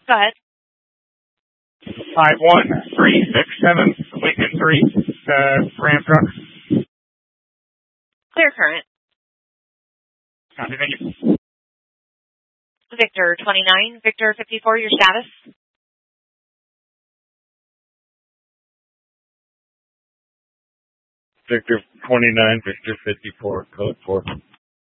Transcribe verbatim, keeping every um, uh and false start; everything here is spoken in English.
Go ahead. five one three six seven, Lincoln three, uh, Ram truck. Clear current. Copy, thank you. Victor twenty-nine, Victor fifty-four, your status? Victor twenty-nine, Victor fifty-four, code four.